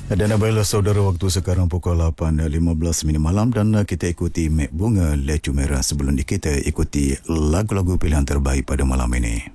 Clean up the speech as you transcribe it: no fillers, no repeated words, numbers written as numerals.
Dan apabila saudara, waktu sekarang pukul 8.15 malam dan kita ikuti Mek Bunga Lecu Merah. Sebelum kita ikuti lagu-lagu pilihan terbaik pada malam ini.